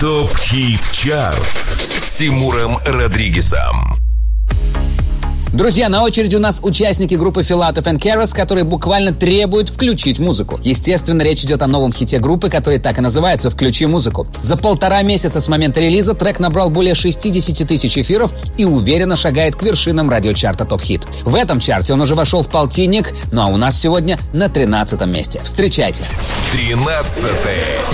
ТОП-ХИТ-ЧАРТ с Тимуром Родригезом. Друзья, на очереди у нас участники группы Filatov and Keras, которые буквально требуют включить музыку. Естественно, речь идет о новом хите группы, который так и называется «Включи музыку». За 1,5 месяца с момента релиза трек набрал более 60 тысяч эфиров и уверенно шагает к вершинам радиочарта ТОП-ХИТ. В этом чарте он уже вошел в полтинник, ну а у нас сегодня на 13-м месте. Встречайте! 13-е.